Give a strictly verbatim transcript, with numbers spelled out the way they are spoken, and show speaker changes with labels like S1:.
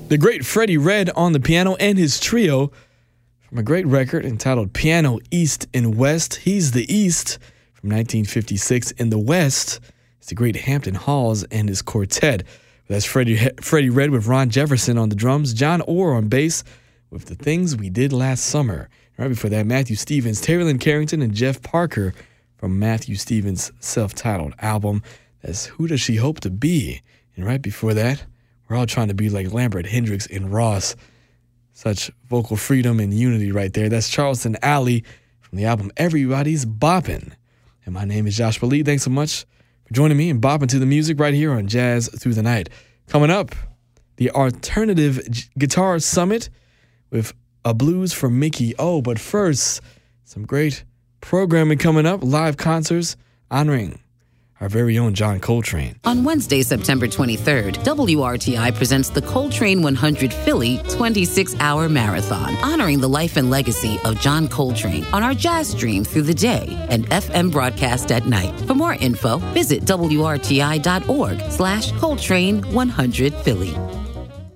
S1: The great Freddie Redd on the piano and his trio from a great record entitled Piano East and West. He's the East from nineteen fifty-six. In the West, it's the great Hampton Halls and his quartet. That's Freddie, Freddie Redd with Ron Jefferson on the drums, John Orr on bass with The Things We Did Last Summer. Right before that, Matthew Stevens, Terry Lynn Carrington, and Jeff Parker from Matthew Stevens' self-titled album. That's Who Does She Hope to Be? And right before that, we're all trying to be like Lambert Hendricks and Ross. Such vocal freedom and unity right there. That's Charleston Alley from the album Everybody's Boppin'. And my name is Joshua Lee. Thanks so much for joining me and bopping to the music right here on Jazz Through the Night. Coming up, the Alternative Guitar Summit with a blues from Mickey O. But first, some great programming coming up, live concerts honoring our very own John Coltrane.
S2: On Wednesday, September twenty-third, W R T I presents the Coltrane one hundred Philly twenty-six hour Marathon, honoring the life and legacy of John Coltrane on our jazz stream through the day and F M broadcast at night. For more info, visit W R T I dot org slash Coltrane one hundred Philly.